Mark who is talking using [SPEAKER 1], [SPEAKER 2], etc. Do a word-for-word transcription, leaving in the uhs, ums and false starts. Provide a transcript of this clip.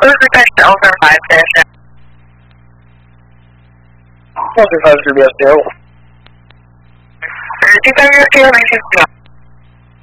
[SPEAKER 1] Closer five to over five fish.
[SPEAKER 2] Closer five to B S two.
[SPEAKER 1] Two five zero two, nine six two.